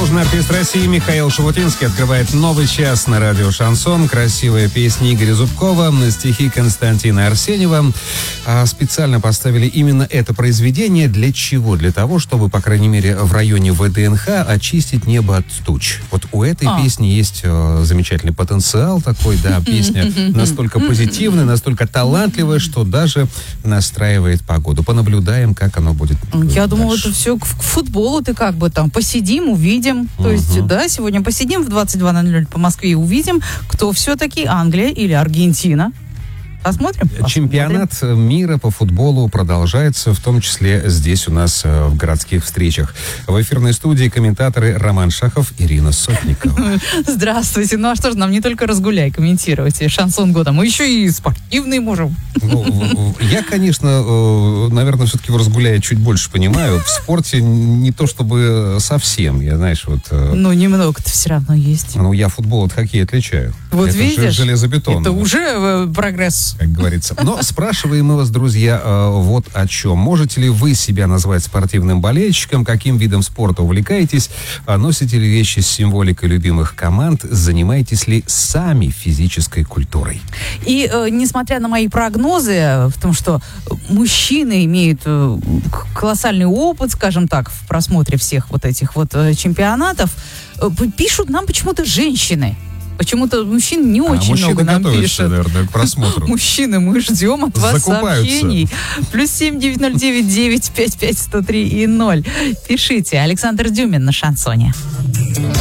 Заслуженный артист России Михаил Шавутинский открывает новый час на радио «Шансон». Красивые песни Игоря Зубкова, стихи Константина Арсеньева. Специально поставили именно это произведение. Для чего? Для того, чтобы, по крайней мере, в районе ВДНХ очистить небо от туч. Вот у этой песни есть замечательный потенциал такой, да, песня настолько позитивная, настолько талантливая, что даже настраивает погоду. Понаблюдаем, как оно будет. Я думала, это все к футболу ты как бы там посидим, увидим. То есть, да, сегодня посидим в 22:00 по Москве и увидим, кто все-таки Англия или Аргентина. Посмотрим. Чемпионат мира по футболу продолжается, в том числе здесь у нас в городских встречах. В эфирной студии комментаторы Роман Шахов, Ирина Сотникова. Здравствуйте. Ну а что же, нам не только разгуляй комментировать и шансон года, мы еще и спортивный можем. Я, конечно, наверное, все-таки в разгуляе чуть больше понимаю. В спорте не то чтобы совсем, я, знаешь, вот... Ну, немного-то все равно есть. Ну, я футбол от хоккея отличаю. Вот это видишь, железобетон. Это уже прогресс. Как говорится. Но спрашиваем мы вас, друзья, вот о чем. Можете ли вы себя назвать спортивным болельщиком? Каким видом спорта увлекаетесь? Носите ли вещи с символикой любимых команд? Занимаетесь ли сами физической культурой? И несмотря на мои прогнозы в том, что мужчины имеют колоссальный опыт, скажем так, в просмотре всех вот этих вот чемпионатов, пишут нам почему-то женщины. Почему-то мужчин не очень много нам пишут. Наверное, к просмотру. Мужчины, мы ждем от вас сообщений. +7 909 955 103 и 0. Пишите. Александр Дюмин на шансоне.